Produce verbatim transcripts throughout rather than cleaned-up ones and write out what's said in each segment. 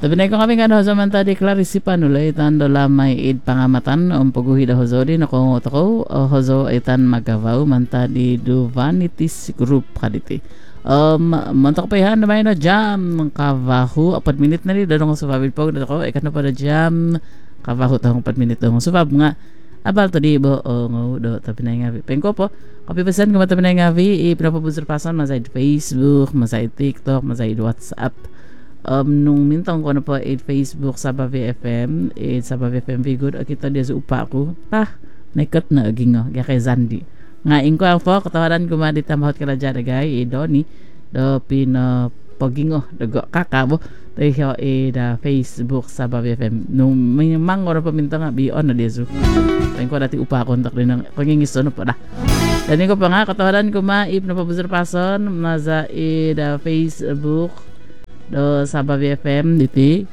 Tapi na ko kami nga hozo man ta deklarisipan ulay tando lamay id pangamatan um paguhi da hozo di nako ko hozo itan magavaw man ta di Duvanitis Group kaditi. Um, mantok pa yan naman na jam kavahu apat minit na rin dadong sa babil po ko ikan na pa na jam kavahu tahong apat minit dong sa bab nga abal to di bo o ngo do tapi na nga pengko po kapi pesan ko mata na nga vi ipinapabuzur pasan masay Facebook masay TikTok masay WhatsApp um nung mintong ko na po it Facebook sa Bavi F M it sa Bavi F M vi good kita dia sa upa ko ta nekat na gingo kaya kay Zandi nga ingko ang po katawaran ko madi tamahot kala jada gay idoni do pina pagingo dago kakabo tayo e da Facebook sa Bavi F M nung may mangor pa minta nga bi on na deso tayo ko dati upa kontak din ng pangingisto no pa da dan ko pa nga katawaran ko maip na pabuzur pason maza e da Facebook do sa Bavi F M diti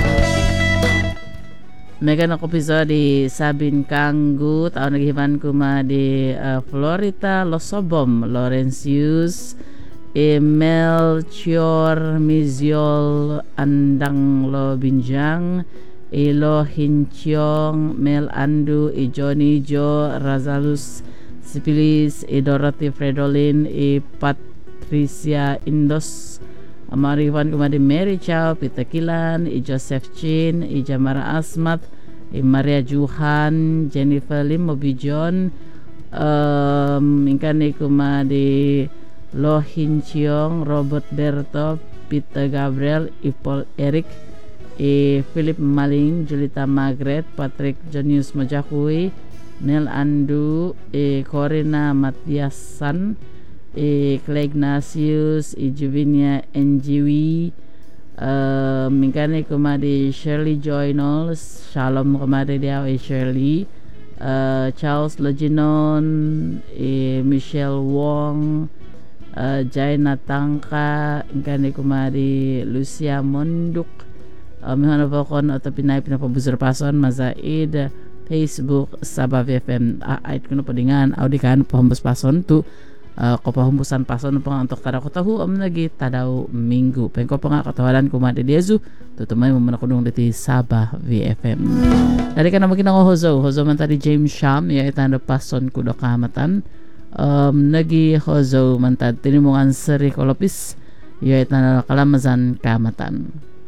Mega na episode di Sabin Kanggu tao naghiman ko ma di uh, Florita Losobom Laurentius Emel Chior Miziol Andang Lo Binjang Elo Hinchiong Mel Andu e Johnny Jo Razalus Sipilis e Dorothy Fredolin e Patricia Indos Amariwan ko di Mary Chow, Pitakilan, i Joseph Chin, i Jamara Asmat, i Maria Juhan, Jennifer Lim Mobijon, um, ingkani ko di Lo Hin Chiong, Robert Berto, Peter Gabriel, i Paul Eric, i Philip Maling, Julita Margaret, Patrick Jonius Majakui, Nel Andu, i Corina Matiasan, e Clay Ignatius, e Juvinia N G W, uh, mingkani kumadi Shirley Joy Knowles, Shalom kumadi dia e Shirley, uh, Charles Loginon, e Michelle Wong, uh, Jaina Tangka, mingkani kumadi Lucia Monduk, uh, mihana vokon atau pinay pinapabuzur pason mazaid Facebook sa Bavi F M. Ait kuno padingan audikan pahambus pason tu Uh, kopahumbusan pason pang antok tada ko tahu am lagi tadaw minggu pengko pa nga katawalan ko mati dezu tutumay mo man ako nung diti Sabah V F M dari ka na maging ako hozo hozo man tadi James Sham ya itanda pason ko do kamatan um, nagi hozo man tadi tinimungan seri kolopis ya itanda kalamazan kamatan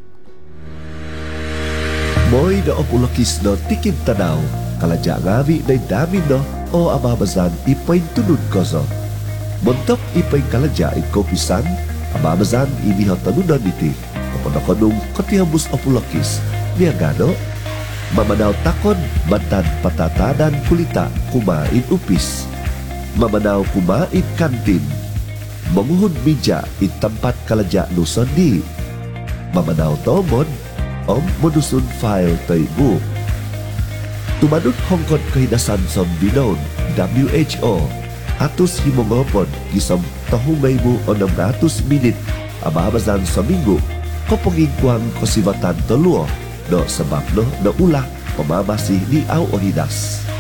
Moy da opulokis do tikid tadaw kalajak ngawi day damin do o ababazan ipain tunod kozo Montok ipay kalaja it kopisan, ababazan ibihot tanunan iti, kaponakonong katihambus opulokis, niagano, mamanaw takon, mantan patatadan kulita, kumain upis, mamanaw kumain kantin, manguhod media it tempat kalaja nuson di, mamanaw tomon, om modusun file taybu. Tumanun hongkot kahidasan som binon, W H O, atus himongopon kisam tahumay mo o enam ratus minit ababazan sa minggu kopongingkuang kosibatan toluo do sebab no na ulah pamamasih di au ohidas.